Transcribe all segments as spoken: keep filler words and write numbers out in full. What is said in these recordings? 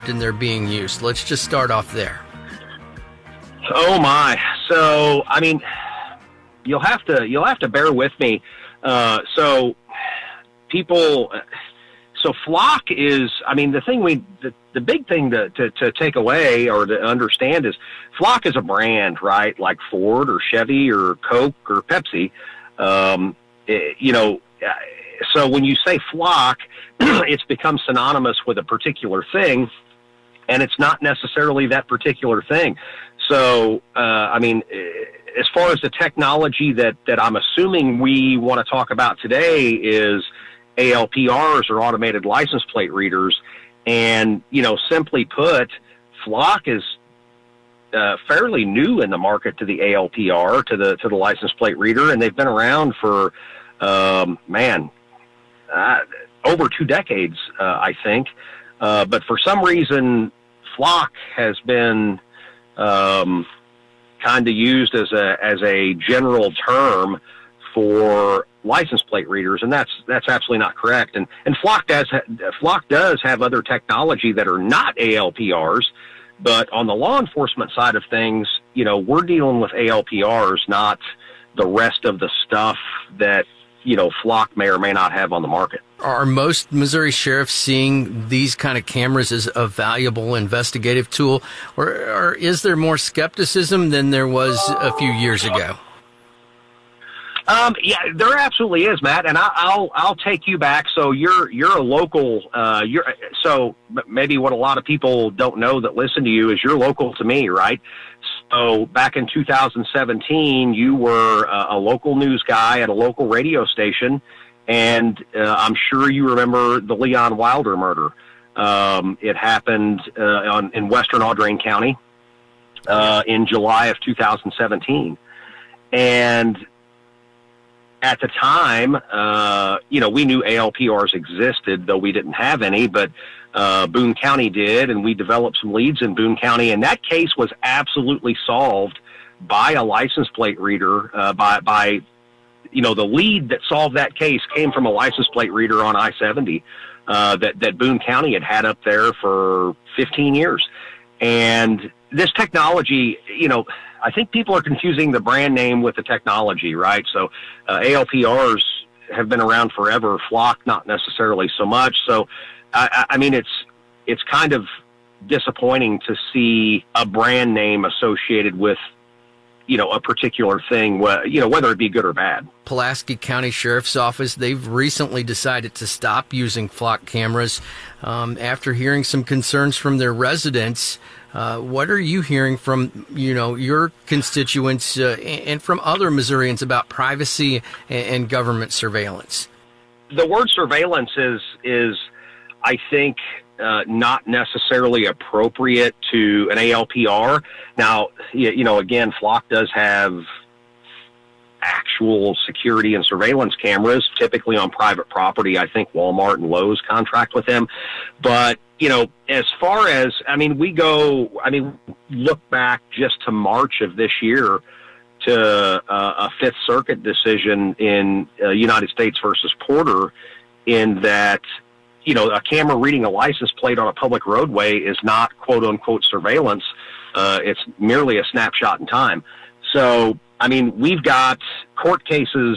and they're being used? Let's just start off there. Oh my! So I mean, you'll have to you'll have to bear with me. Uh, so people, so Flock is. I mean, the thing we the, the big thing to, to to take away or to understand is Flock is a brand, right? Like Ford or Chevy or Coke or Pepsi. Um, it, you know, so when you say Flock, it's become synonymous with a particular thing. And it's not necessarily that particular thing. So, uh, I mean, as far as the technology that, that I'm assuming we want to talk about today is A L P Rs, or automated license plate readers. And, you know, simply put, Flock is uh, fairly new in the market to the A L P R, to the to the license plate reader, and they've been around for, um, man, uh, over two decades, uh, I think. Uh, but for some reason, Flock has been um, kind of used as a as a general term for license plate readers, and that's that's absolutely not correct. And and Flock does ha- Flock does have other technology that are not A L P Rs, but on the law enforcement side of things, you know, we're dealing with A L P Rs, not the rest of the stuff that, you know, Flock may or may not have on the market. Are most Missouri sheriffs seeing these kind of cameras as a valuable investigative tool, or, or is there more skepticism than there was a few years ago? Um, yeah, there absolutely is, Matt, and I, I'll I'll take you back. So you're you're a local. Uh, you're so maybe what a lot of people don't know that listen to you is you're local to me, right? So back in two thousand seventeen, you were a, a local news guy at a local radio station, and uh, I'm sure you remember the Leon Wilder murder. Um, it happened uh, on, in western Audrain County uh, in July of two thousand seventeen, and at the time, uh, you know, we knew A L P Rs existed, though we didn't have any, but uh, Boone County did, and we developed some leads in Boone County, and that case was absolutely solved by a license plate reader, uh, by, by, you know, the lead that solved that case came from a license plate reader on I seventy uh, that, that Boone County had had up there for fifteen years. And this technology, you know, I think people are confusing the brand name with the technology, right? So uh, A L P Rs have been around forever. Flock, not necessarily so much. So, I, I mean, it's it's kind of disappointing to see a brand name associated with, you know, a particular thing, you know, whether it be good or bad. Pulaski County Sheriff's Office, they've recently decided to stop using Flock cameras um, after hearing some concerns from their residents. Uh, what are you hearing from, you know, your constituents uh, and from other Missourians about privacy and government surveillance? The word surveillance is, is I think, uh, not necessarily appropriate to an A L P R. Now, you know, again, Flock does have actual security and surveillance cameras, typically on private property. I think Walmart and Lowe's contract with them. But, you know, as far as, I mean, we go, I mean, look back just to March of this year to uh, a Fifth Circuit decision in uh, United States versus Porter, in that, you know, a camera reading a license plate on a public roadway is not quote unquote surveillance. Uh, it's merely a snapshot in time. So, I mean, we've got court cases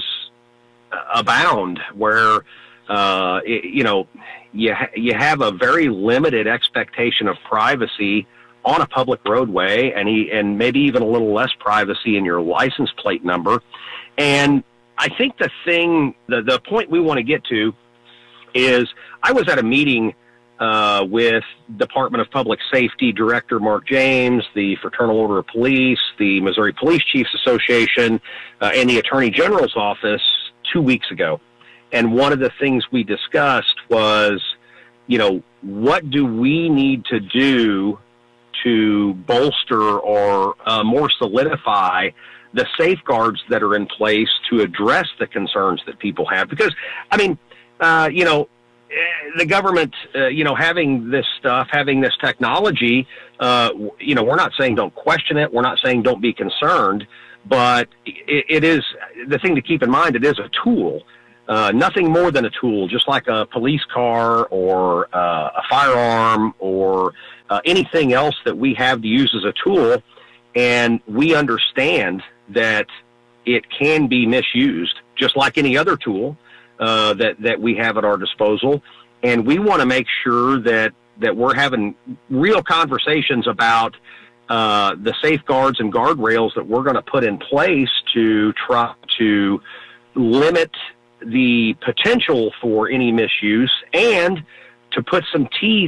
abound where, uh, it, you know, you, ha- you have a very limited expectation of privacy on a public roadway, and, he, and maybe even a little less privacy in your license plate number. And I think the thing, the, the point we want to get to is, I was at a meeting uh, with Department of Public Safety Director Mark James, the Fraternal Order of Police, the Missouri Police Chiefs Association, uh, and the Attorney General's office two weeks ago. And one of the things we discussed was, you know, what do we need to do to bolster or uh, more solidify the safeguards that are in place to address the concerns that people have? Because, I mean, uh, you know, the government, uh, you know, having this stuff, having this technology, uh, you know, we're not saying don't question it. We're not saying don't be concerned, but it, it is the thing to keep in mind. It is a tool. uh, nothing more than a tool, just like a police car or uh, a firearm or uh, anything else that we have to use as a tool. And we understand that it can be misused, just like any other tool uh, that, that we have at our disposal. And we want to make sure that, that we're having real conversations about uh, the safeguards and guardrails that we're going to put in place to try to limit the potential for any misuse and to put some teeth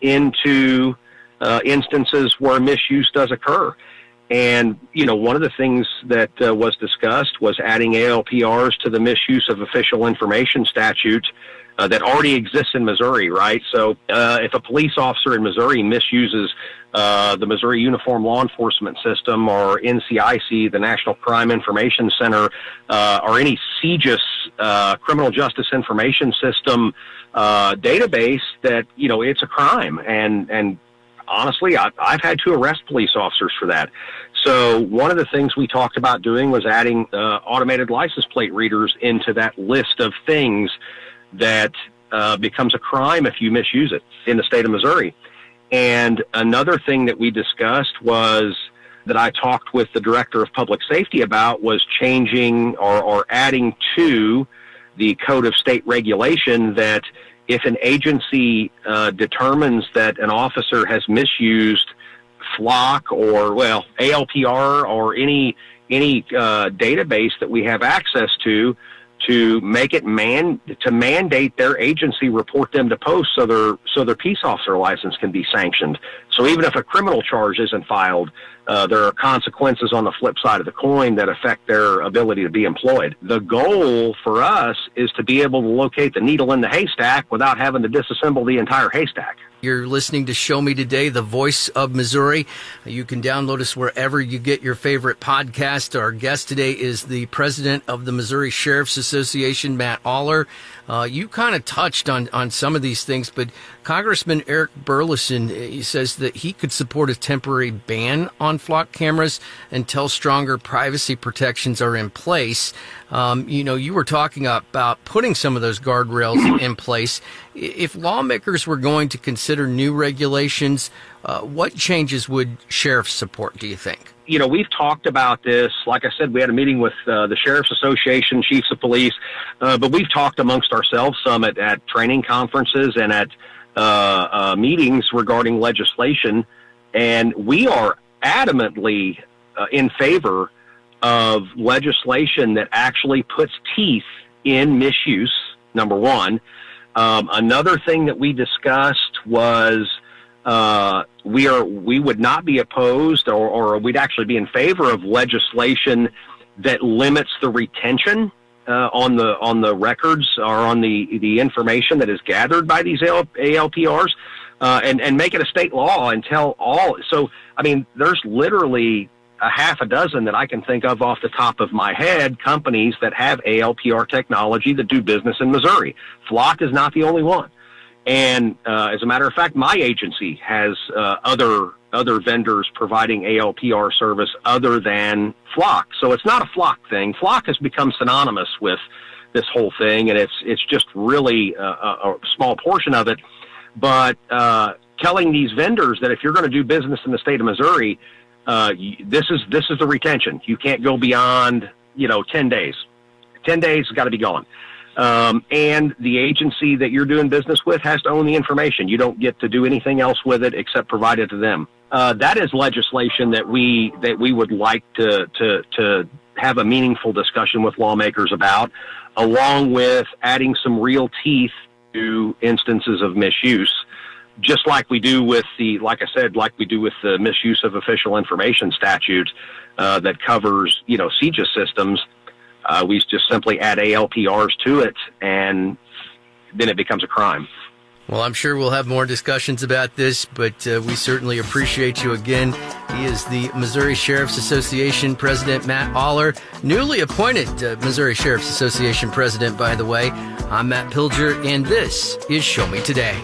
into uh, instances where misuse does occur. And, you know, one of the things that uh, was discussed was adding A L P Rs to the misuse of official information statute uh, that already exists in Missouri, right? So uh, if a police officer in Missouri misuses uh, the Missouri Uniform Law Enforcement System or N C I C, the National Crime Information Center, uh, or any C J I S, uh, Criminal Justice Information System uh, database, that, you know, it's a crime. And, and honestly, I, I've had to arrest police officers for that. So one of the things we talked about doing was adding uh, automated license plate readers into that list of things that uh, becomes a crime if you misuse it in the state of Missouri. And another thing that we discussed was that I talked with the director of public safety about was changing or, or adding to the code of state regulation that if an agency uh, determines that an officer has misused Flock or, well, A L P R or any any uh, database that we have access to, to make it man to mandate their agency report them to post so their so their peace officer license can be sanctioned. So even if a criminal charge isn't filed, uh, there are consequences on the flip side of the coin that affect their ability to be employed. The goal for us is to be able to locate the needle in the haystack without having to disassemble the entire haystack. You're listening to Show Me Today, the voice of Missouri. You can download us wherever you get your favorite podcast. Our guest today is the president of the Missouri Sheriff's Association, Matt Aller. Uh, you kind of touched on, on some of these things, but Congressman Eric Burleson, he says that he could support a temporary ban on flock cameras until stronger privacy protections are in place. Um, you know, you were talking about putting some of those guardrails in place. If lawmakers were going to consider new regulations, uh, what changes would sheriffs support, do you think? You know, we've talked about this. Like I said, we had a meeting with uh, the Sheriff's Association, chiefs of police, uh, but we've talked amongst ourselves some at, at training conferences and at uh, uh, meetings regarding legislation, and we are adamantly uh, in favor of legislation that actually puts teeth in misuse, number one. Um, another thing that we discussed was uh, we are we would not be opposed, or, or we'd actually be in favor of legislation that limits the retention uh, on the on the records or on the the information that is gathered by these A L P Rs, uh, and and make it a state law and tell all. So I mean, there's literally a half a dozen that I can think of off the top of my head, companies that have A L P R technology that do business in Missouri. Flock is not the only one. And uh, as a matter of fact, my agency has uh, other other vendors providing A L P R service other than Flock. So it's not a Flock thing. Flock has become synonymous with this whole thing, and it's it's just really a, a, a small portion of it. But uh, telling these vendors that if you're going to do business in the state of Missouri, Uh, this is this is the retention. You can't go beyond, you know, ten days. ten days has got to be gone. Um, and the agency that you're doing business with has to own the information. You don't get to do anything else with it except provide it to them. Uh, that is legislation that we that we would like to to to have a meaningful discussion with lawmakers about, along with adding some real teeth to instances of misuse. Just like we do with the, like I said, like we do with the misuse of official information statute uh, that covers, you know, C J I S systems, uh, we just simply add A L P Rs to it, and then it becomes a crime. Well, I'm sure we'll have more discussions about this, but uh, we certainly appreciate you again. He is the Missouri Sheriff's Association President, Matt Aller, newly appointed uh, Missouri Sheriff's Association President, by the way. I'm Matt Pilger, and this is Show Me Today.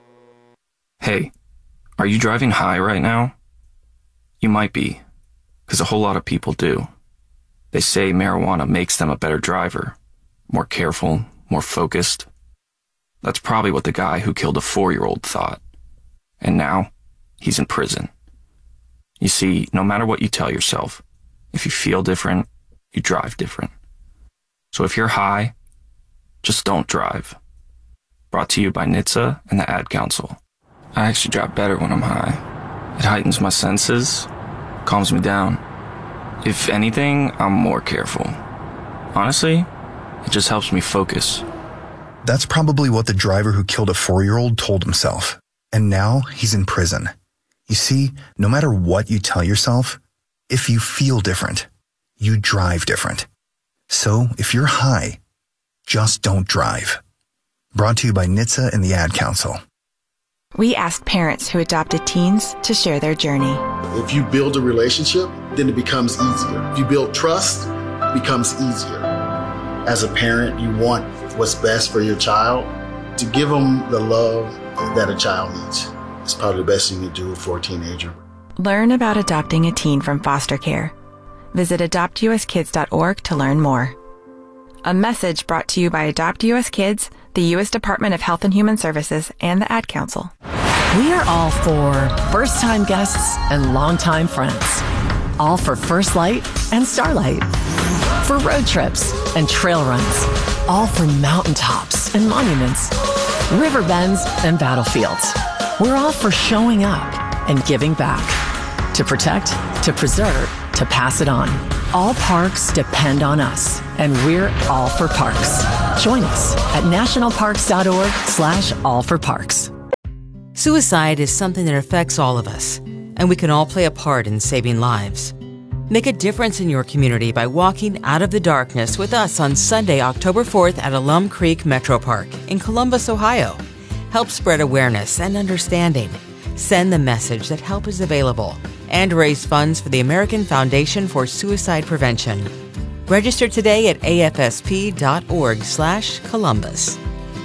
Hey, are you driving high right now? You might be, because a whole lot of people do. They say marijuana makes them a better driver, more careful, more focused. That's probably what the guy who killed a four-year-old thought. And now, he's in prison. You see, no matter what you tell yourself, if you feel different, you drive different. So if you're high, just don't drive. Brought to you by N H T S A and the Ad Council. I actually drive better when I'm high. It heightens my senses, calms me down. If anything, I'm more careful. Honestly, it just helps me focus. That's probably what the driver who killed a four-year-old told himself. And now he's in prison. You see, no matter what you tell yourself, if you feel different, you drive different. So if you're high, just don't drive. Brought to you by N H T S A and the Ad Council. We asked parents who adopted teens to share their journey. If you build a relationship, then it becomes easier. If you build trust, it becomes easier. As a parent, you want what's best for your child. To give them the love that a child needs. It's probably the best thing you do for a teenager. Learn about adopting a teen from foster care. Visit adopt u s kids dot org to learn more. A message brought to you by Adopt U S Kids, the U S Department of Health and Human Services, and the Ad Council. We are all for first-time guests and longtime friends. All for First Light and Starlight. For road trips and trail runs. All for mountaintops and monuments. River bends and battlefields. We're all for showing up and giving back. To protect, to preserve, to pass it on. All parks depend on us, and we're all for parks. Join us at nationalparks.org slash all for parks. Suicide is something that affects all of us, and we can all play a part in saving lives. Make a difference in your community by walking out of the darkness with us on Sunday, October fourth at Alum Creek Metro Park in Columbus, Ohio. Help spread awareness and understanding. Send the message that help is available and raise funds for the American Foundation for Suicide Prevention. Register today at afsp.org slash Columbus.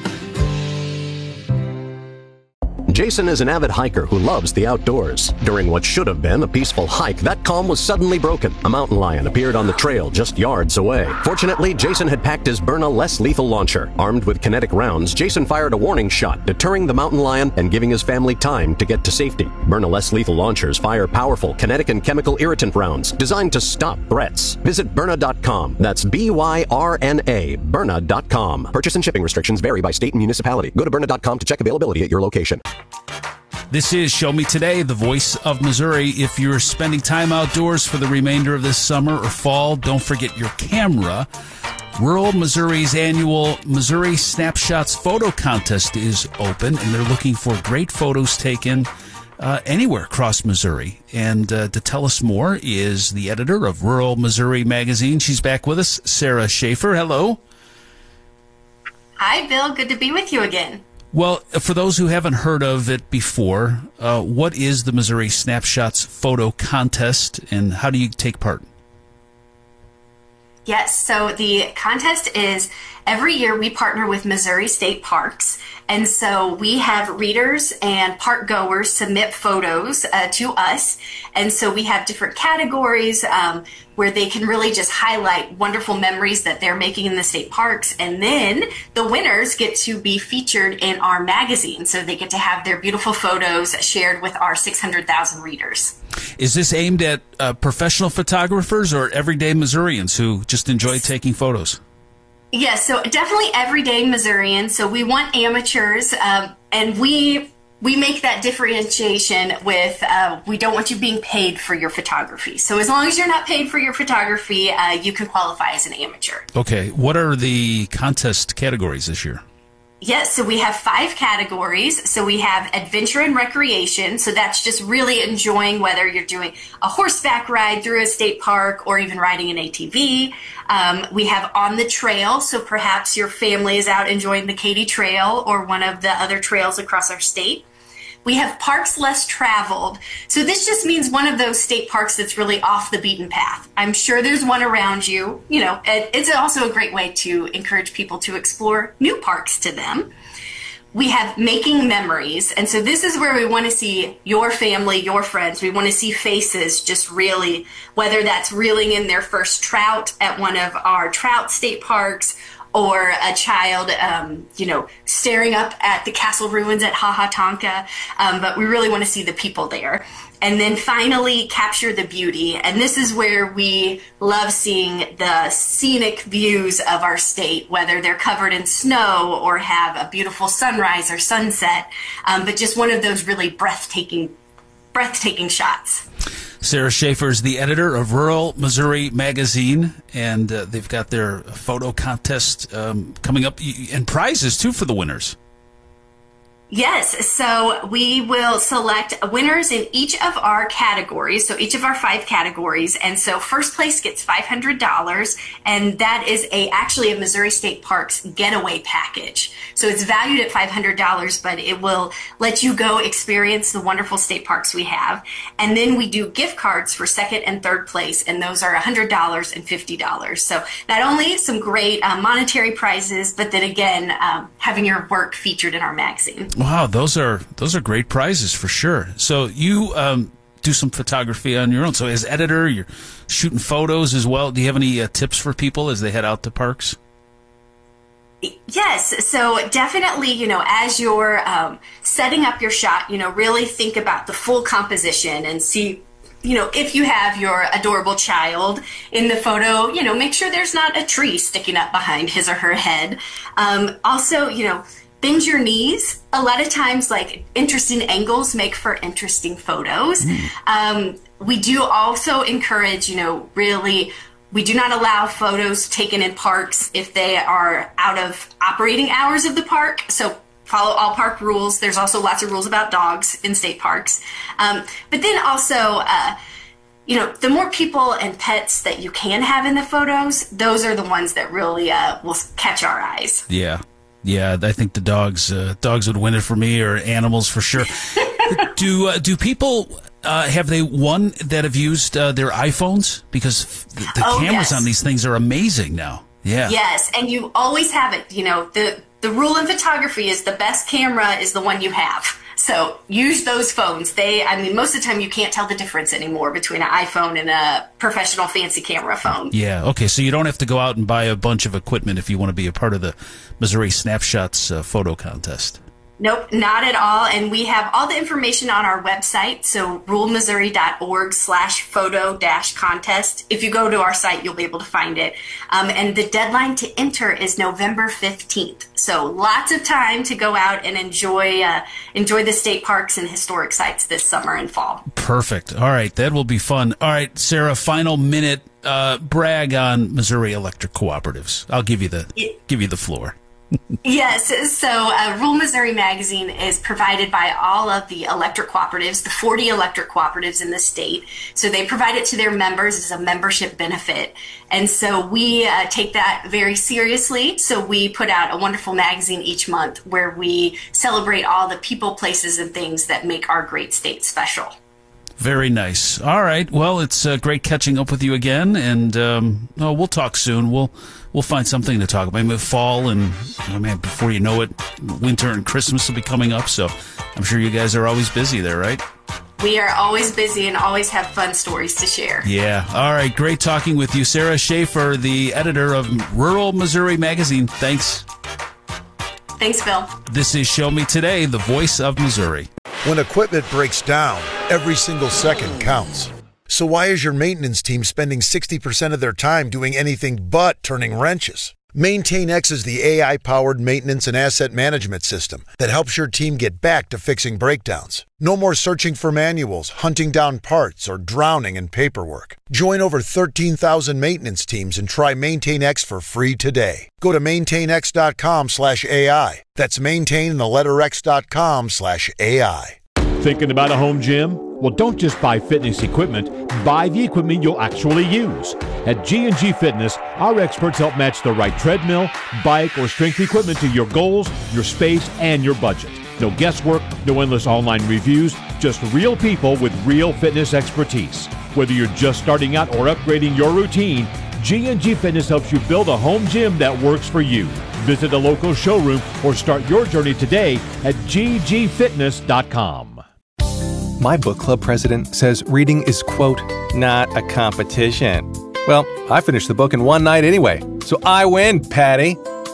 Jason is an avid hiker who loves the outdoors. During what should have been a peaceful hike, that calm was suddenly broken. A mountain lion appeared on the trail just yards away. Fortunately, Jason had packed his Byrna less lethal launcher. Armed with kinetic rounds, Jason fired a warning shot, deterring the mountain lion and giving his family time to get to safety. Byrna less lethal launchers fire powerful kinetic and chemical irritant rounds designed to stop threats. Visit Byrna dot com. That's B Y R N A, Byrna dot com. Purchase and shipping restrictions vary by state and municipality. Go to Byrna dot com to check availability at your location. This is Show Me Today, the voice of Missouri. If you're spending time outdoors for the remainder of this summer or fall, don't forget your camera. Rural Missouri's annual Missouri Snapshots Photo Contest is open, and they're looking for great photos taken uh, anywhere across Missouri. And uh, to tell us more is the editor of Rural Missouri Magazine. She's back with us, Sarah Schaefer. Hello. Hi, Bill. Good to be with you again. Well, for those who haven't heard of it before, uh, what is the Missouri Snapshots Photo Contest, and how do you take part? Yes, so the contest is every year we partner with Missouri State Parks, and so we have readers and park goers submit photos uh, to us, and so we have different categories um, where they can really just highlight wonderful memories that they're making in the state parks, and then the winners get to be featured in our magazine, so they get to have their beautiful photos shared with our six hundred thousand readers. Is this aimed at uh, professional photographers or everyday Missourians who just enjoy taking photos? Yes, so definitely everyday Missourians. So we want amateurs, um, and we we make that differentiation with uh, we don't want you being paid for your photography. So as long as you're not paid for your photography, uh, you can qualify as an amateur. Okay, what are the contest categories this year? Yes, so we have five categories. So we have adventure and recreation. So that's just really enjoying whether you're doing a horseback ride through a state park or even riding an A T V. Um, we have on the trail. So perhaps your family is out enjoying the Katy Trail or one of the other trails across our state. We have parks less traveled. So this just means one of those state parks that's really off the beaten path. I'm sure there's one around you. You know, it, it's also a great way to encourage people to explore new parks to them. We have making memories. And so this is where we want to see your family, your friends. We want to see faces just really, whether that's reeling in their first trout at one of our trout state parks, or a child, um, you know, staring up at the castle ruins at Ha Ha Tonka. Um, but we really want to see the people there. And then finally, capture the beauty. And this is where we love seeing the scenic views of our state, whether they're covered in snow or have a beautiful sunrise or sunset, um, but just one of those really breathtaking, breathtaking shots. Sarah Schaefer is the editor of Rural Missouri Magazine, and uh, they've got their photo contest um, coming up, and prizes, too, for the winners. Yes, so we will select winners in each of our categories, so each of our five categories, and so first place gets five hundred dollars, and that is a actually a Missouri State Parks getaway package. So it's valued at five hundred dollars, but it will let you go experience the wonderful state parks we have. And then we do gift cards for second and third place, and those are one hundred dollars and fifty dollars. So not only some great uh, monetary prizes, but then again, um, having your work featured in our magazine. Wow, those are those are great prizes for sure. So you um, do some photography on your own. So as editor, you're shooting photos as well. Do you have any uh, tips for people as they head out to parks? Yes, so definitely, you know, as you're um, setting up your shot, you know, really think about the full composition and see, you know, if you have your adorable child in the photo, you know, make sure there's not a tree sticking up behind his or her head. Um, also, you know, bend your knees. A lot of times, like, interesting angles make for interesting photos. Mm. Um, we do also encourage, you know, really, we do not allow photos taken in parks if they are out of operating hours of the park. So follow all park rules. There's also lots of rules about dogs in state parks. Um, but then also, uh, you know, the more people and pets that you can have in the photos, those are the ones that really uh, will catch our eyes. Yeah. Yeah, I think the dogs uh, dogs would win it for me, or animals for sure. do uh, do people uh, have they one that have used uh, their iPhones? Because the, the oh, cameras yes. on these things are amazing now. Yeah. Yes, and you always have it. You know, the the rule in photography is the best camera is the one you have. So use those phones. They, I mean, most of the time you can't tell the difference anymore between an iPhone and a professional fancy camera phone. Yeah, okay, so you don't have to go out and buy a bunch of equipment if you want to be a part of the Missouri Snapshots uh, photo contest. Nope, not at all. And we have all the information on our website, so rural missouri dot org slash photo dash contest. If you go to our site, you'll be able to find it. Um, and the deadline to enter is November fifteenth. So lots of time to go out and enjoy uh, enjoy the state parks and historic sites this summer and fall. Perfect. All right, that will be fun. All right, Sarah, final minute, uh, brag on Missouri Electric Cooperatives. I'll give you the it, give you the floor. Yes, so uh, Rural Missouri Magazine is provided by all of the electric cooperatives, the forty electric cooperatives in the state. So they provide it to their members as a membership benefit. And so we uh, take that very seriously. So we put out a wonderful magazine each month where we celebrate all the people, places, and things that make our great state special. Very nice. All right. Well, it's uh, great catching up with you again, and um, oh, we'll talk soon. We'll we'll find something to talk about. I mean, fall and oh man, before you know it, winter and Christmas will be coming up. So I'm sure you guys are always busy there, right? We are always busy and always have fun stories to share. Yeah. All right. Great talking with you, Sarah Schaefer, the editor of Rural Missouri Magazine. Thanks. Thanks, Bill. This is Show Me Today, the voice of Missouri. When equipment breaks down, every single second counts. So why is your maintenance team spending sixty percent of their time doing anything but turning wrenches? MaintainX is the A I-powered maintenance and asset management system that helps your team get back to fixing breakdowns. No more searching for manuals, hunting down parts, or drowning in paperwork. Join over thirteen thousand maintenance teams and try MaintainX for free today. Go to maintainx.com slash AI. That's maintain and the letter x.com slash AI. Thinking about a home gym? Well, don't just buy fitness equipment. Buy the equipment you'll actually use. At G and G Fitness, our experts help match the right treadmill, bike, or strength equipment to your goals, your space, and your budget. No guesswork, no endless online reviews, just real people with real fitness expertise. Whether you're just starting out or upgrading your routine, G and G Fitness helps you build a home gym that works for you. Visit a local showroom or start your journey today at g g fitness dot com. My book club president says reading is, quote, not a competition. Well, I finished the book in one night anyway, so I win, Patty.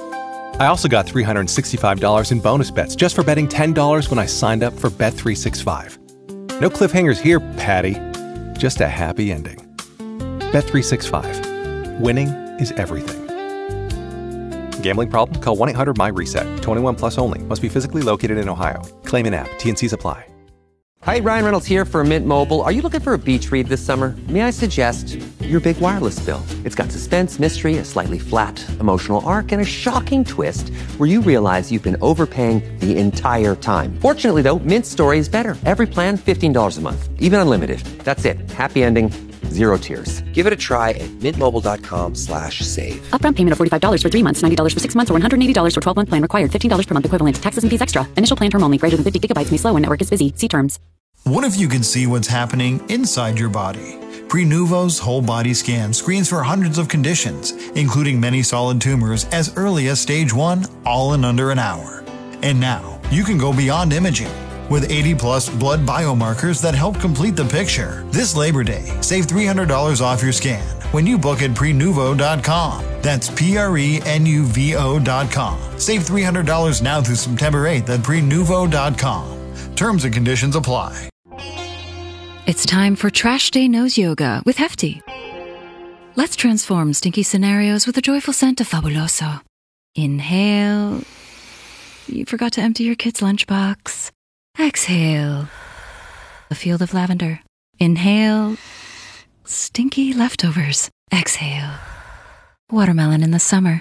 I also got three hundred sixty-five dollars in bonus bets just for betting ten dollars when I signed up for Bet three sixty-five. No cliffhangers here, Patty. Just a happy ending. Bet three sixty-five. Winning is everything. Gambling problem? Call one eight hundred my reset. twenty-one plus only. Must be physically located in Ohio. Claim in app. T N Cs apply. Hi, Ryan Reynolds here for Mint Mobile. Are you looking for a beach read this summer? May I suggest your big wireless bill? It's got suspense, mystery, a slightly flat, emotional arc, and a shocking twist where you realize you've been overpaying the entire time. Fortunately, though, Mint's story is better. Every plan, fifteen dollars a month. Even unlimited. That's it. Happy ending. Zero tears. Give it a try at mintmobile.com slash save. Upfront payment of forty-five dollars for three months, ninety dollars for six months, or one hundred eighty dollars for twelve-month plan required. fifteen dollars per month equivalent. Taxes and fees extra. Initial plan term only. Greater than fifty gigabytes may slow when network is busy. See terms. What if you could see what's happening inside your body? Prenuvo's whole body scan screens for hundreds of conditions, including many solid tumors as early as stage one, all in under an hour. And now, you can go beyond imaging. With eighty plus blood biomarkers that help complete the picture. This Labor Day, save three hundred dollars off your scan when you book at prenuvo dot com. That's P R E N U V O dot com. Save three hundred dollars now through September eighth at prenuvo dot com. Terms and conditions apply. It's time for Trash Day Nose Yoga with Hefty. Let's transform stinky scenarios with the joyful scent of Fabuloso. Inhale. You forgot to empty your kid's lunchbox. Exhale. A field of lavender. Inhale. Stinky leftovers. Exhale. Watermelon in the summer.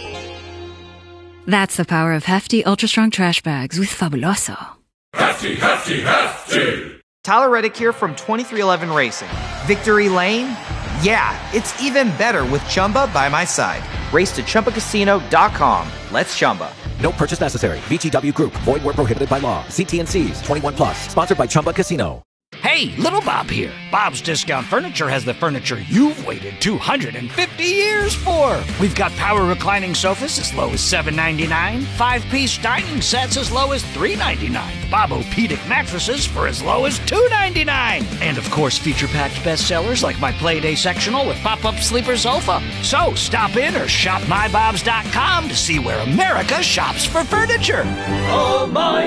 That's the power of Hefty Ultra Strong Trash Bags with Fabuloso. Hefty, hefty, hefty! Tyler Reddick here from twenty-three eleven Racing. Victory Lane? Yeah, it's even better with Chumba by my side. Race to Chumba Casino dot com. Let's Chumba. No purchase necessary. V G W Group. Void where prohibited by law. See T N Cs. twenty-one plus. Sponsored by Chumba Casino. Hey, Little Bob here. Bob's Discount Furniture has the furniture you've waited two hundred fifty years for. We've got power reclining sofas as low as seven ninety-nine, five-piece dining sets as low as three ninety-nine, Bob-O-Pedic mattresses for as low as two ninety-nine, and of course feature-packed bestsellers like my Playday sectional with pop-up sleeper sofa. So stop in or shop my bobs dot com to see where America shops for furniture. Oh, my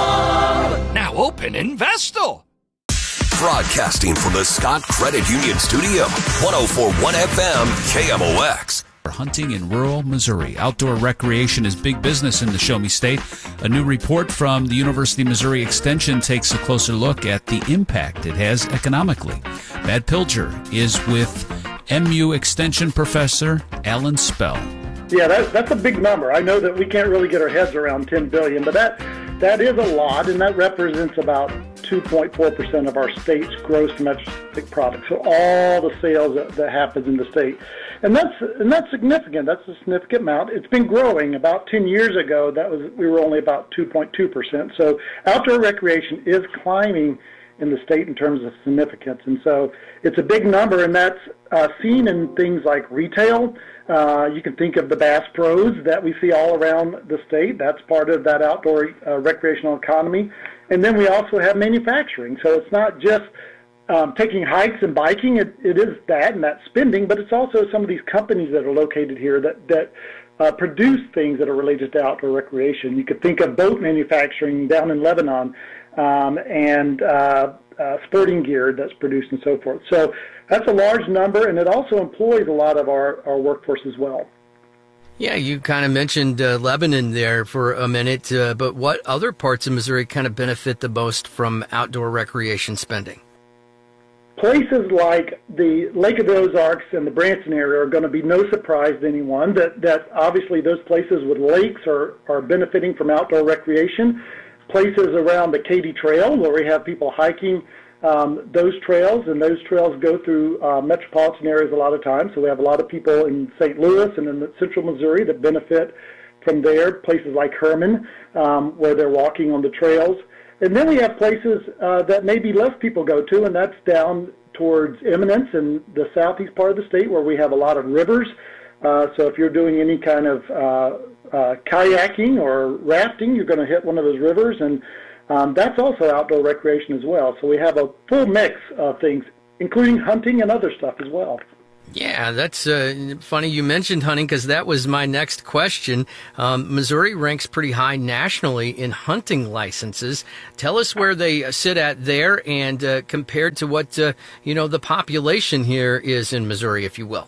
Bob! Now open in Vestal. Broadcasting from the Scott Credit Union Studio, one oh four point one F M, K M O X. Hunting in rural Missouri. Outdoor recreation is big business in the Show Me State. A new report from the University of Missouri Extension takes a closer look at the impact it has economically. Matt Pilger is with M U Extension professor Alan Spell. Yeah, that, that's a big number. I know that we can't really get our heads around ten billion dollars, but that that is a lot, and that represents about two point four percent of our state's gross domestic product. So all the sales that, that happens in the state. And that's and that's significant. That's a significant amount. It's been growing. About ten years ago, that was we were only about two point two percent. So outdoor recreation is climbing in the state in terms of significance. And so it's a big number, and that's uh, seen in things like retail. Uh, you can think of the Bass Pros that we see all around the state. That's part of that outdoor uh, recreational economy. And then we also have manufacturing. So it's not just um, taking hikes and biking. It, it is that and that spending, but it's also some of these companies that are located here that, that uh, produce things that are related to outdoor recreation. You could think of boat manufacturing down in Lebanon um, and uh, uh, sporting gear that's produced and so forth. So that's a large number, and it also employs a lot of our, our workforce as well. Yeah, you kind of mentioned uh, Lebanon there for a minute, uh, but what other parts of Missouri kind of benefit the most from outdoor recreation spending? Places like the Lake of the Ozarks and the Branson area are going to be no surprise to anyone that, that obviously those places with lakes are, are benefiting from outdoor recreation. Places around the Katy Trail where we have people hiking Um, those trails, and those trails go through uh, metropolitan areas a lot of times. So we have a lot of people in Saint Louis and in the central Missouri that benefit from there, places like Herman, um, where they're walking on the trails. And then we have places uh, that maybe less people go to, and that's down towards Eminence in the southeast part of the state where we have a lot of rivers. Uh, so if you're doing any kind of uh, uh, kayaking or rafting, you're going to hit one of those rivers, and Um, that's also outdoor recreation as well. So we have a full mix of things, including hunting and other stuff as well. Yeah, that's uh, funny you mentioned hunting because that was my next question. Um, Missouri ranks pretty high nationally in hunting licenses. Tell us where they sit at there and uh, compared to what, uh, you know, the population here is in Missouri, if you will.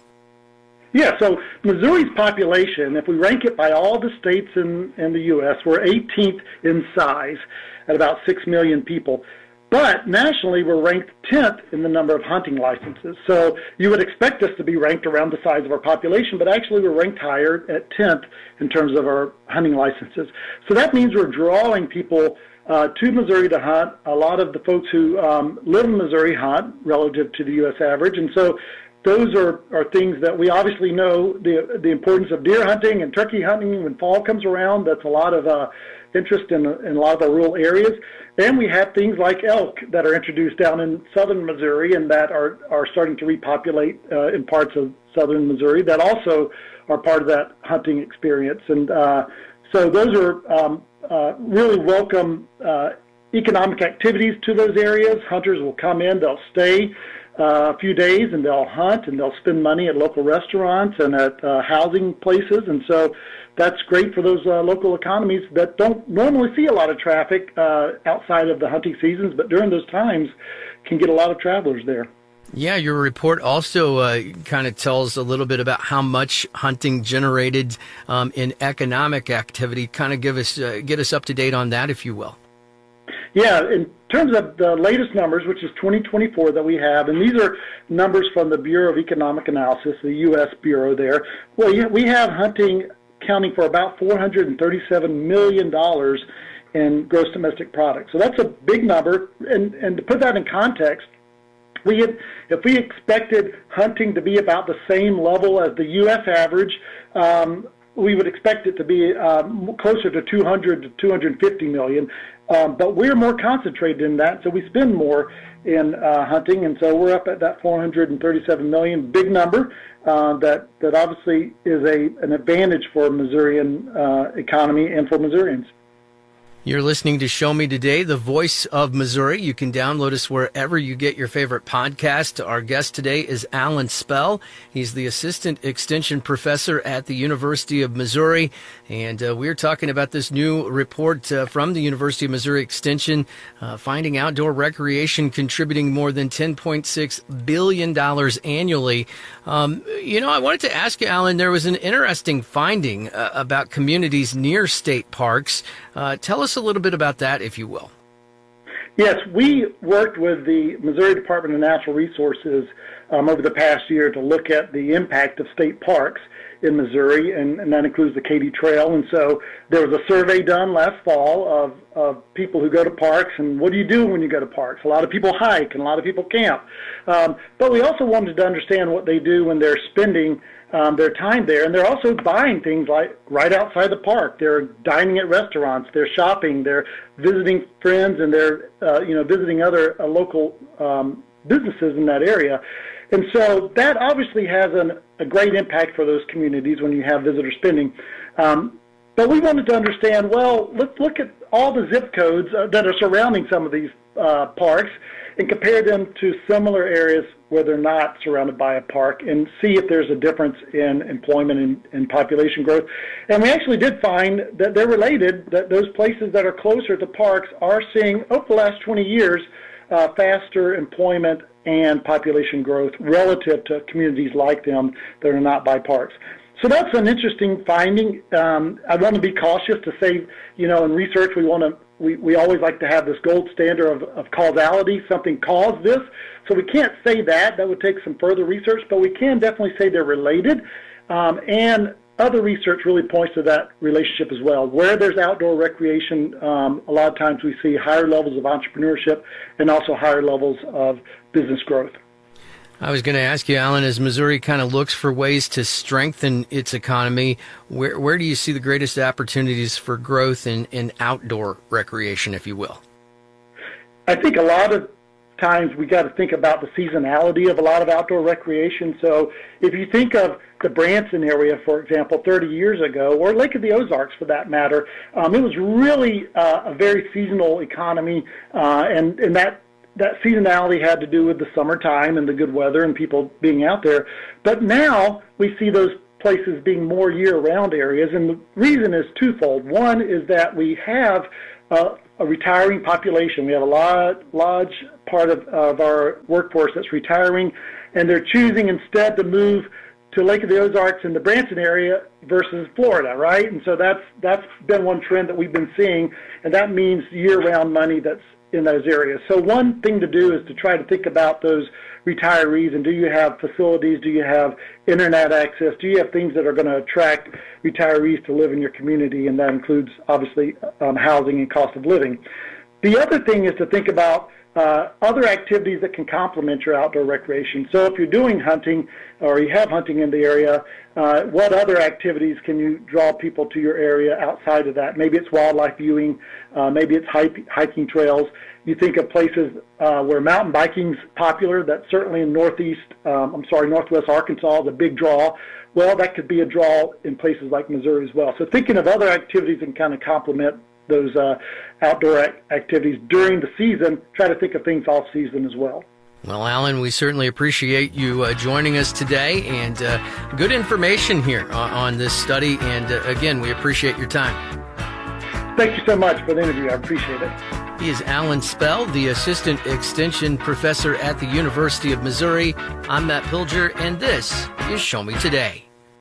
Yeah, so Missouri's population, if we rank it by all the states in, in the U S, we're eighteenth in size at about six million people. But nationally, we're ranked tenth in the number of hunting licenses. So you would expect us to be ranked around the size of our population, but actually we're ranked higher at tenth in terms of our hunting licenses. So that means we're drawing people uh, to Missouri to hunt. A lot of the folks who um, live in Missouri hunt relative to the U S average. And so those are, are things that we obviously know the, the importance of deer hunting and turkey hunting when fall comes around. That's a lot of uh, interest in, in a lot of our rural areas. And we have things like elk that are introduced down in southern Missouri and that are, are starting to repopulate uh, in parts of southern Missouri that also are part of that hunting experience. And uh, so those are um, uh, really welcome uh, economic activities to those areas. Hunters will come in, they'll stay uh, a few days, and they'll hunt, and they'll spend money at local restaurants and at uh, housing places. And so that's great for those uh, local economies that don't normally see a lot of traffic uh, outside of the hunting seasons, but during those times can get a lot of travelers there. Yeah, your report also uh, kind of tells a little bit about how much hunting generated um, in economic activity. Kind of give us, uh, get us up to date on that, if you will. Yeah, in terms of the latest numbers, which is twenty twenty-four that we have, and these are numbers from the Bureau of Economic Analysis, the U S Bureau there. Well, yeah, we have hunting accounting for about four hundred thirty-seven million dollars in gross domestic product. So that's a big number, and, and to put that in context, we had, if we expected hunting to be about the same level as the U S average, um, we would expect it to be um, closer to two hundred to two hundred fifty million. Um, but we're more concentrated in that, so we spend more in uh, hunting, and so we're up at that four hundred thirty-seven million, big number uh, that that obviously is a an advantage for Missourian uh, economy and for Missourians. You're listening to Show Me Today, the voice of Missouri. You can download us wherever you get your favorite podcast. Our guest today is Alan Spell. He's the assistant extension professor at the University of Missouri. And uh, we're talking about this new report uh, from the University of Missouri Extension, uh, finding outdoor recreation contributing more than ten point six billion dollars annually. Um, you know, I wanted to ask you, Alan, there was an interesting finding uh, about communities near state parks. Uh, tell us a little bit about that, if you will. Yes, we worked with the Missouri Department of Natural Resources um, over the past year to look at the impact of state parks in Missouri, and, and that includes the Katy Trail. And so there was a survey done last fall of, of people who go to parks, and what do you do when you go to parks? A lot of people hike, and a lot of people camp. Um, but we also wanted to understand what they do when they're spending Um, their time there, and they're also buying things like right outside the park. They're dining at restaurants, they're shopping, they're visiting friends, and they're uh, you know visiting other uh, local um, businesses in that area. And so that obviously has an, a great impact for those communities when you have visitor spending. Um, but we wanted to understand, well, let's look at all the zip codes uh, that are surrounding some of these uh, parks and compare them to similar areas where they're not surrounded by a park and see if there's a difference in employment and, and population growth. And we actually did find that they're related, that those places that are closer to parks are seeing, over the last twenty years, uh, faster employment and population growth relative to communities like them that are not by parks. So that's an interesting finding. Um, I want to be cautious to say, you know, in research we want to We, we always like to have this gold standard of, of causality, something caused this. So we can't say that. That would take some further research, but we can definitely say they're related. Um, and other research really points to that relationship as well. Where there's outdoor recreation, um, a lot of times we see higher levels of entrepreneurship and also higher levels of business growth. I was going to ask you, Alan, as Missouri kind of looks for ways to strengthen its economy, where where do you see the greatest opportunities for growth in, in outdoor recreation, if you will? I think a lot of times we got to think about the seasonality of a lot of outdoor recreation. So if you think of the Branson area, for example, thirty years ago, or Lake of the Ozarks for that matter, um, it was really uh, a very seasonal economy, uh, and, and that that seasonality had to do with the summertime and the good weather and people being out there. But now we see those places being more year-round areas, and the reason is twofold. One is that we have uh, a retiring population. We have a large, large part of, of our workforce that's retiring, and they're choosing instead to move to Lake of the Ozarks and the Branson area versus Florida, right? And so that's that's been one trend that we've been seeing, and that means year-round money that's in those areas. So one thing to do is to try to think about those retirees, and do you have facilities, do you have internet access, do you have things that are going to attract retirees to live in your community, and that includes obviously um, housing and cost of living. The other thing is to think about uh, other activities that can complement your outdoor recreation. So if you're doing hunting or you have hunting in the area, uh, what other activities can you draw people to your area outside of that? Maybe it's wildlife viewing, uh, maybe it's hike, hiking trails. You think of places uh, where mountain biking's popular. That's certainly in northeast, um, I'm sorry, northwest Arkansas, the big draw. Well, that could be a draw in places like Missouri as well. So thinking of other activities that can kind of complement those uh, outdoor ac- activities during the season, try to think of things off season as well. Well, Alan, we certainly appreciate you uh, joining us today, and uh, good information here on, on this study. And uh, again, we appreciate your time. Thank you so much for the interview. I appreciate it. He is Alan Spell, the Assistant Extension Professor at the University of Missouri. I'm Matt Pilger, and this is Show Me Today.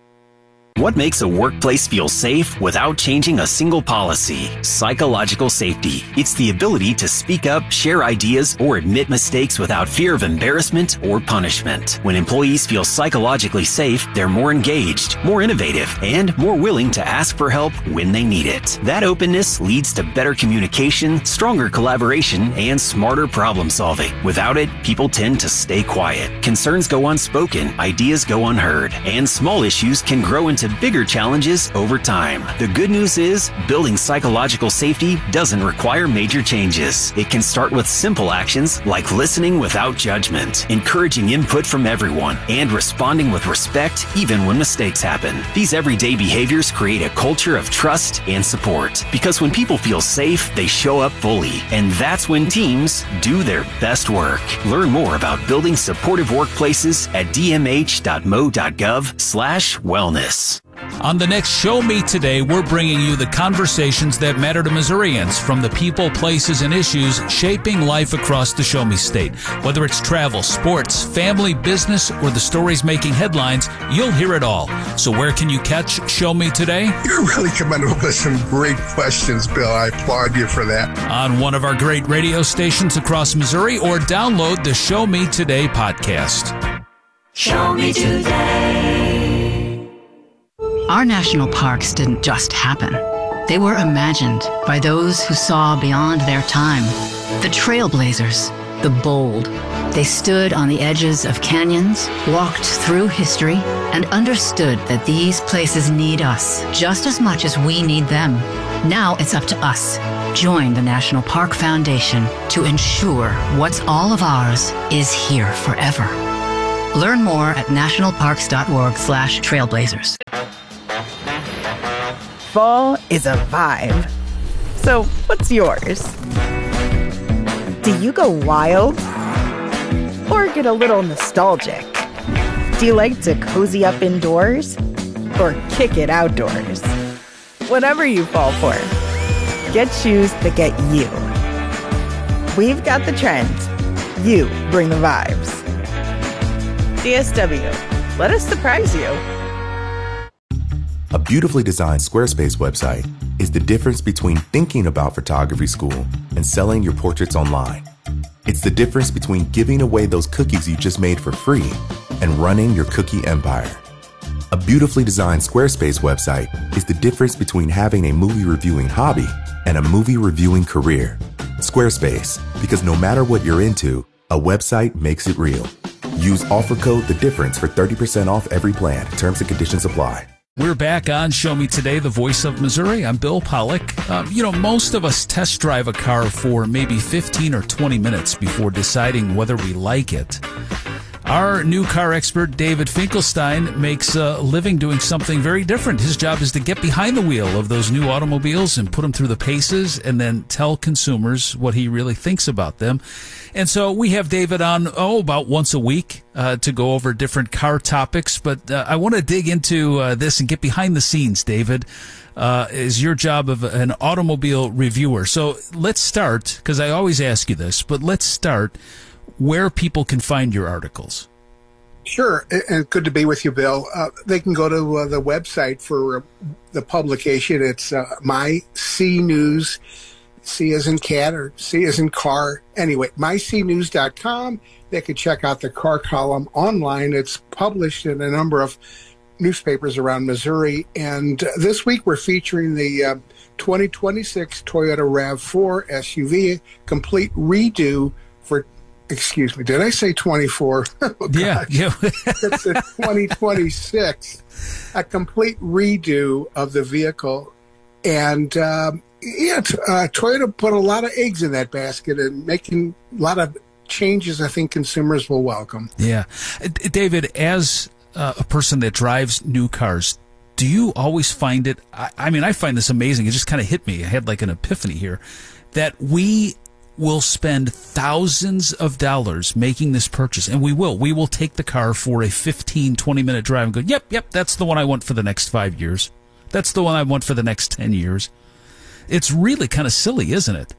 What makes a workplace feel safe without changing a single policy? Psychological safety. It's the ability to speak up, share ideas, or admit mistakes without fear of embarrassment or punishment. When employees feel psychologically safe, they're more engaged, more innovative, and more willing to ask for help when they need it. That openness leads to better communication, stronger collaboration, and smarter problem solving. Without it, people tend to stay quiet. Concerns go unspoken, ideas go unheard, and small issues can grow into bigger challenges over time. The good news is, building psychological safety doesn't require major changes. It can start with simple actions like listening without judgment, encouraging input from everyone, and responding with respect even when mistakes happen. These everyday behaviors create a culture of trust and support. Because when people feel safe, they show up fully. And that's when teams do their best work. Learn more about building supportive workplaces at d m h dot m o dot gov slash wellness. On the next Show Me Today, we're bringing you the conversations that matter to Missourians from the people, places, and issues shaping life across the Show Me State. Whether it's travel, sports, family, business, or the stories making headlines, you'll hear it all. So where can you catch Show Me Today? You're really coming up with some great questions, Bill. I applaud you for that. On one of our great radio stations across Missouri, or download the Show Me Today podcast. Show Me Today. Our national parks didn't just happen. They were imagined by those who saw beyond their time. The trailblazers, the bold. They stood on the edges of canyons, walked through history, and understood that these places need us just as much as we need them. Now it's up to us. Join the National Park Foundation to ensure what's all of ours is here forever. Learn more at nationalparks.org slash trailblazers. Fall is a vibe. So, what's yours? Do you go wild? Or get a little nostalgic? Do you like to cozy up indoors? Or kick it outdoors? Whatever you fall for, get shoes that get you. We've got the trends. You bring the vibes. D S W, let us surprise you. A beautifully designed Squarespace website is the difference between thinking about photography school and selling your portraits online. It's the difference between giving away those cookies you just made for free and running your cookie empire. A beautifully designed Squarespace website is the difference between having a movie reviewing hobby and a movie reviewing career. Squarespace, because no matter what you're into, a website makes it real. Use offer code The Difference for thirty percent off every plan. Terms and conditions apply. We're back on Show Me Today, the voice of Missouri. I'm Bill Pollock. Um, you know, most of us test drive a car for maybe fifteen or twenty minutes before deciding whether we like it. Our new car expert, David Finkelstein, makes a living doing something very different. His job is to get behind the wheel of those new automobiles and put them through the paces and then tell consumers what he really thinks about them. And so we have David on, oh, about once a week uh, to go over different car topics. But uh, I want to dig into uh, this and get behind the scenes, David. Uh, is your job of an automobile reviewer. So let's start, because I always ask you this, but let's start where people can find your articles. Sure, and good to be with you, Bill. Uh, they can go to uh, the website for uh, the publication. It's uh, My C News, C as in cat or C as in car. Anyway, my c news dot com. They can check out the car column online. It's published in a number of newspapers around Missouri. And uh, this week we're featuring the uh, twenty twenty-six Toyota RAV four S U V, complete redo for Excuse me. Did I say twenty-four? Oh, yeah, yeah. It's a twenty twenty-six, a complete redo of the vehicle, and um, yeah, uh, Toyota put a lot of eggs in that basket and making a lot of changes. I think consumers will welcome. Yeah, David, as uh, a person that drives new cars, do you always find it? I, I mean, I find this amazing. It just kind of hit me. I had like an epiphany here that we will spend thousands of dollars making this purchase, and we will. We will take the car for a fifteen, twenty minute drive and go, yep, yep, that's the one I want for the next five years. That's the one I want for the next ten years. It's really kind of silly, isn't it?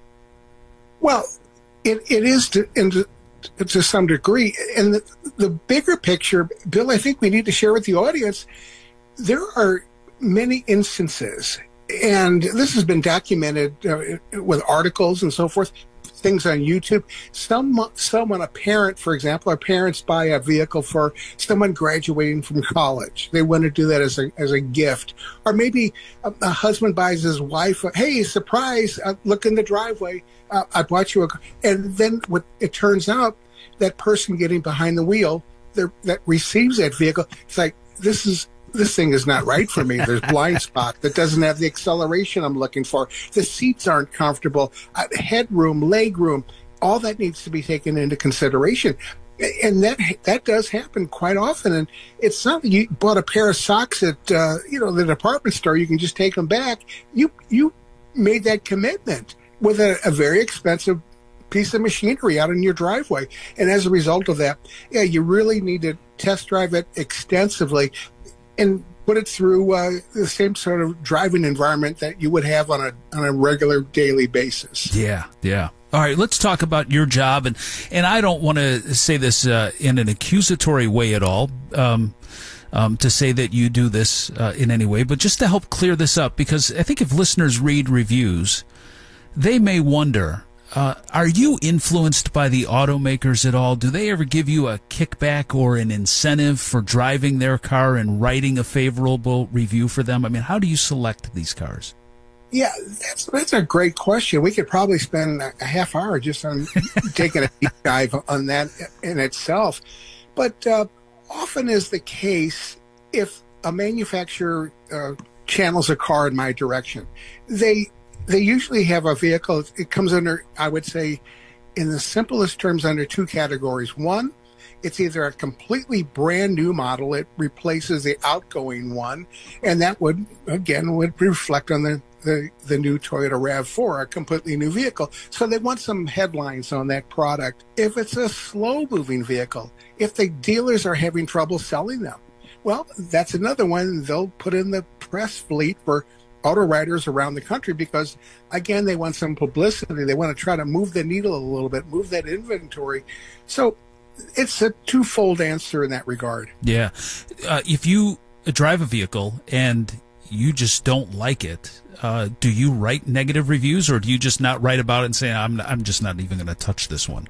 Well, it, it is to, to, to some degree. And the, the bigger picture, Bill, I think we need to share with the audience, there are many instances, and this has been documented uh, with articles and so forth, things on YouTube. Some, someone, a parent, for example, our parents buy a vehicle for someone graduating from college. They want to do that as a as a gift. Or maybe a, a husband buys his wife, a, hey, surprise, uh, look in the driveway, uh, I bought you a car. And then what it turns out, that person getting behind the wheel that receives that vehicle, it's like, this is this thing is not right for me. There's blind spot that doesn't have the acceleration I'm looking for. The seats aren't comfortable. Uh, headroom, leg room, all that needs to be taken into consideration. And that that does happen quite often. And it's not that you bought a pair of socks at uh, you know the department store. You can just take them back. You you made that commitment with a, a very expensive piece of machinery out in your driveway. And as a result of that, yeah, you really need to test drive it extensively and put it through uh, the same sort of driving environment that you would have on a on a regular daily basis. Yeah, yeah. All right, let's talk about your job, and and I don't want to say this uh, in an accusatory way at all, um, um, to say that you do this uh, in any way, but just to help clear this up, because I think if listeners read reviews, they may wonder, Uh, are you influenced by the automakers at all? Do they ever give you a kickback or an incentive for driving their car and writing a favorable review for them? I mean, how do you select these cars? Yeah, that's that's a great question. We could probably spend a half hour just on taking a deep dive on that in itself. But uh, often is the case, if a manufacturer uh, channels a car in my direction, they they usually have a vehicle. It comes under, I would say, in the simplest terms, under two categories. One, it's either a completely brand new model. It replaces the outgoing one, and that would, again, would reflect on the The, the new Toyota RAV four, a completely new vehicle. So they want some headlines on that product. If it's a slow-moving vehicle, if the dealers are having trouble selling them, well, that's another one. They'll put in the press fleet for auto riders around the country because, again, they want some publicity. They want to try to move the needle a little bit, move that inventory. So it's a twofold answer in that regard. Yeah. Uh, if you drive a vehicle and you just don't like it, Uh, do you write negative reviews, or do you just not write about it and say, I'm, I'm just not even going to touch this one?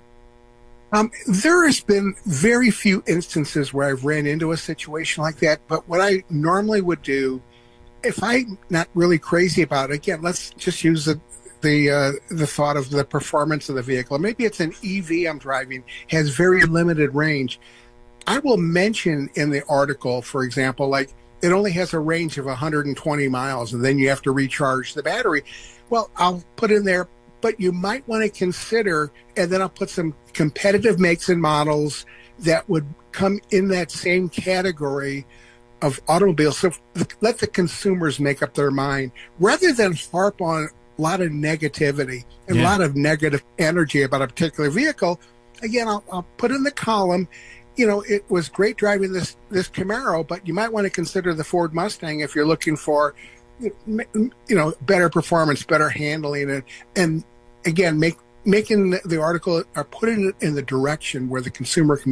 Um, there has been very few instances where I've ran into a situation like that. But what I normally would do, if I'm not really crazy about it, again, let's just use the the, uh, the thought of the performance of the vehicle. Maybe it's an E V I'm driving, has very limited range. I will mention in the article, for example, like, it only has a range of one hundred twenty miles, and then you have to recharge the battery. Well, I'll put in there, but you might want to consider, and then I'll put some competitive makes and models that would come in that same category of automobiles. So let the consumers make up their mind rather than harp on a lot of negativity and yeah. a lot of negative energy about a particular vehicle. Again, I'll, I'll put in the column, you know, it was great driving this, this Camaro, but you might want to consider the Ford Mustang if you're looking for, you know, better performance, better handling, and, and again, make, making the article or putting it in the direction where the consumer can